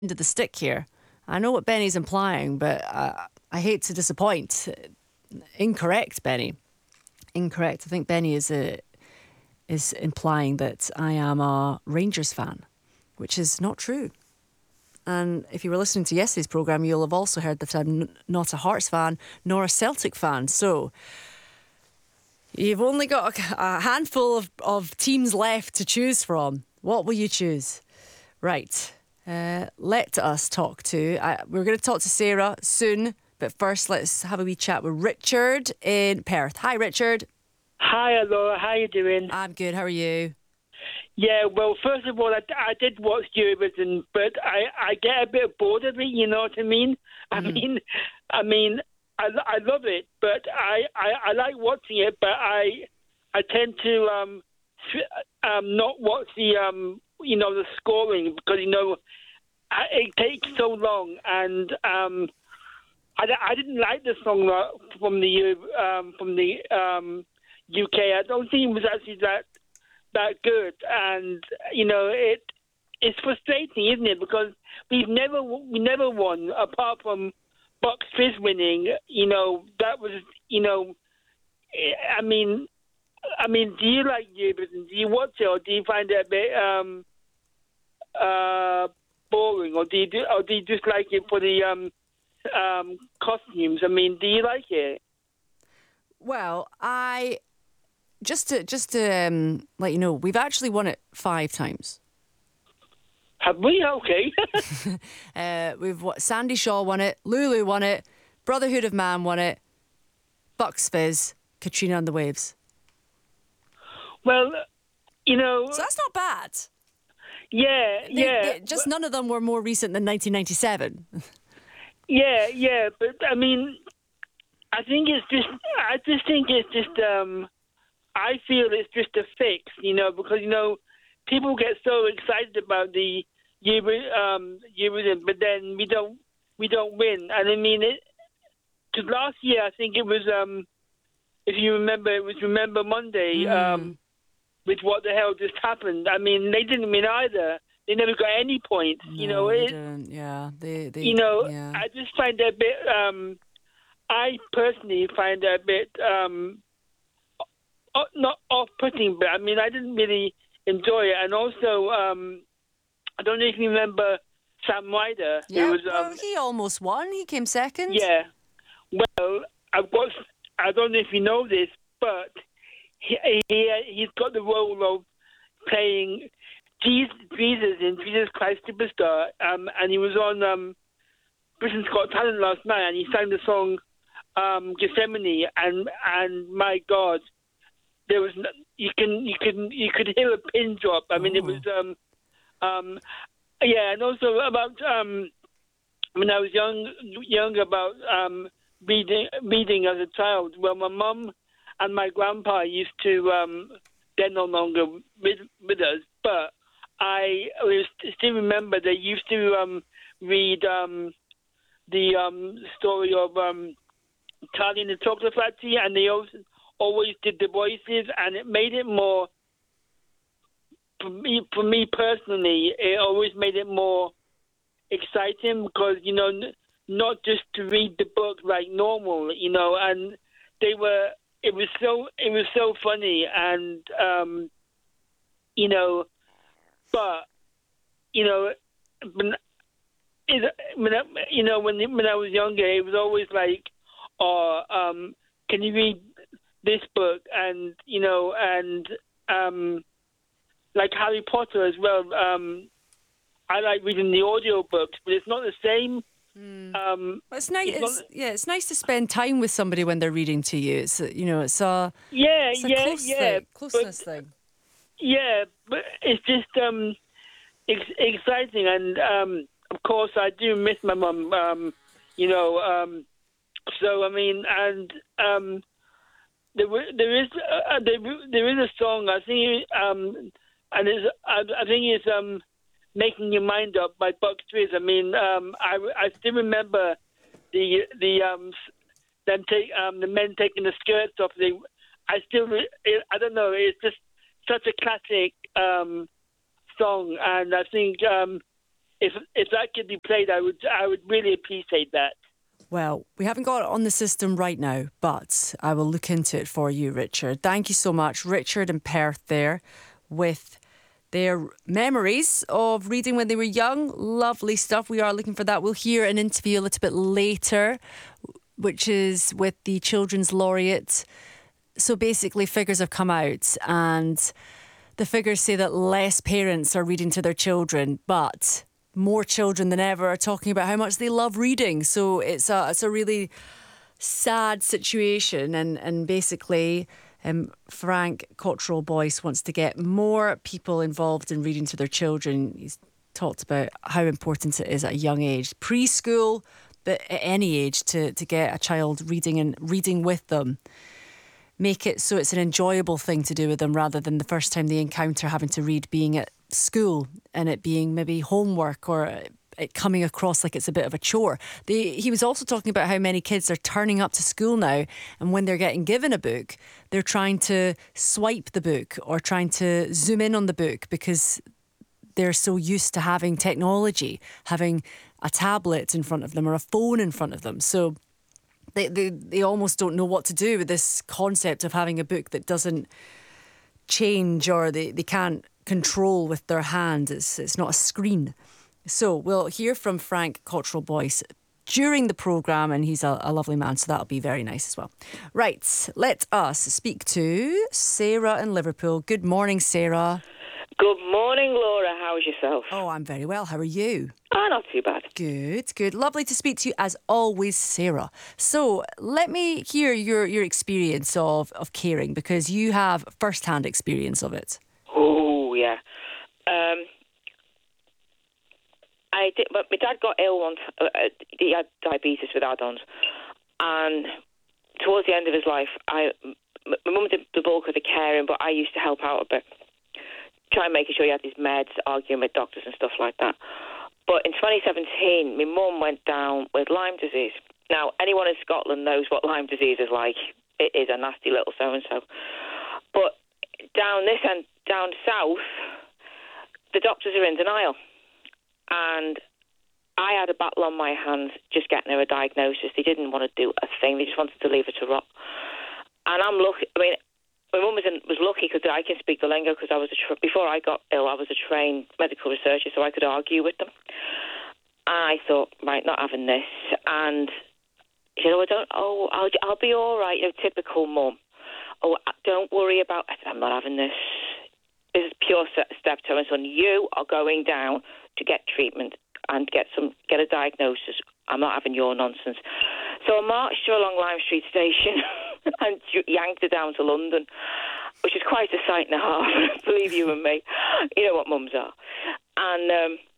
End of the stick here. I know what Benny's implying, but I hate to disappoint. Incorrect, Benny. Incorrect. I think Benny is implying that I am a Rangers fan, which is not true. And if you were listening to yesterday's programme, you'll have also heard that I'm not a Hearts fan nor a Celtic fan. So you've only got a handful of teams left to choose from. What will you choose? Right. Let us talk to... we're going to talk to Sarah soon, but first let's have a wee chat with Richard in Perth. Hi, Richard. Hi, Laura. How you doing? I'm good. How are you? Yeah, well, first of all, I did watch Eurovision, but I get a bit bored of it, you know what I mean? I mean, I love it, but I like watching it, but I tend to not watch the the scoring because it takes so long, and I didn't like the song from the UK. I don't think it was actually that good, and it's frustrating, isn't it? Because we never won apart from Bucks Fizz winning. That was I mean, do you like Eurovision? Do you watch it, or do you find it a bit boring, or do you just like it for the costumes? I mean, do you like it? Well, just to let you know, we've actually won it 5 times. Have we? Okay. Sandy Shaw won it, Lulu won it, Brotherhood of Man won it, Bucks Fizz, Katrina and the Waves. Well, so that's not bad. Yeah, just none of them were more recent than 1997. Yeah, but I mean, I think it's just. I feel it's just a fix, because people get so excited about the Eurovision, but then we don't win. And I mean, because last year I think it was, if you remember, it was Remember Monday, with What the Hell Just Happened. I mean, they didn't win either. They never got any points. No, they didn't. Yeah, they. Yeah. I just find it a bit. I personally find it a bit not off-putting, but I mean, I didn't really enjoy it. And also, I don't know if you remember Sam Ryder. Yeah, who was, well, he almost won. He came second. Yeah. Well, I don't know if you know this, but he's got the role of playing Jesus in Jesus Christ Superstar, and he was on Britain's Got Talent last night, and he sang the song Gethsemane, and my God, there was you could hear a pin drop. I mean, it was and also about when I was young about reading as a child. Well, my mum and my grandpa used to. They're no longer with us, but I still remember they used to read the story of Charlie and the Chocolate Factory, and they always did the voices, and it made it more, for me personally, it always made it more exciting because, not just to read the book like normal, and it was so funny, and, but, when I was younger, it was always like, can you read this book? And like Harry Potter as well. I like reading the audio books, but it's not the same. Well, it's nice. It's nice to spend time with somebody when they're reading to you. It's it's a closeness thing. Yeah, but it's just exciting, and of course I do miss my mum. So I mean, and there is a song, I think, and I think it's Making Your Mind Up by Bucks Fizz. I mean, I still remember the men taking the skirts off. I don't know. It's just such a classic song, and I think if that could be played, I would really appreciate that. Well, we haven't got it on the system right now, but I will look into it for you, Richard. Thank you so much. Richard in Perth there with their memories of reading when they were young. Lovely stuff. We are looking for that. We'll hear an interview a little bit later, which is with the Children's Laureate. So basically, figures have come out and the figures say that less parents are reading to their children, but more children than ever are talking about how much they love reading. So it's a really sad situation. And basically, Frank Cottrell Boyce wants to get more people involved in reading to their children. He's talked about how important it is at a young age, preschool, but at any age, to get a child reading with them. Make it so it's an enjoyable thing to do with them rather than the first time they encounter having to read being at school and it being maybe homework or it coming across like it's a bit of a chore. He was also talking about how many kids are turning up to school now and when they're getting given a book, they're trying to swipe the book or trying to zoom in on the book because they're so used to having technology, having a tablet in front of them or a phone in front of them. So they almost don't know what to do with this concept of having a book that doesn't change or they can't control with their hand. It's not a screen. So we'll hear from Frank Cottrell Boyce during the programme and he's a lovely man, so that'll be very nice as well. Right, let us speak to Sarah in Liverpool. Good morning, Sarah. Good morning, Laura. How's yourself? Oh, I'm very well. How are you? Not too bad. Good. Lovely to speak to you as always, Sarah. So let me hear your experience of caring because you have first-hand experience of it. Oh, yeah. I did, but my dad got ill once. He had diabetes with add-ons. And towards the end of his life, my mum did the bulk of the caring, but I used to help out a bit. Try and making sure he had his meds, arguing with doctors and stuff like that. But in 2017, my mum went down with Lyme disease. Now, anyone in Scotland knows what Lyme disease is like. It is a nasty little so-and-so. But down this end, down south, the doctors are in denial. And I had a battle on my hands just getting her a diagnosis. They didn't want to do a thing. They just wanted to leave her to rot. And I'm lucky. I mean, my mum was lucky because I can speak the lingo because before I got ill, I was a trained medical researcher, so I could argue with them. And I thought, right, not having this. And she said, I'll be all right. You know, typical mum. Oh, don't worry about. I said, I'm not having this. This is pure steptoe and son. You are going down to get treatment and get a diagnosis. I'm not having your nonsense. So I marched her along Lime Street Station and yanked her down to London, which is quite a sight and a half, believe you and me. You know what mums are. And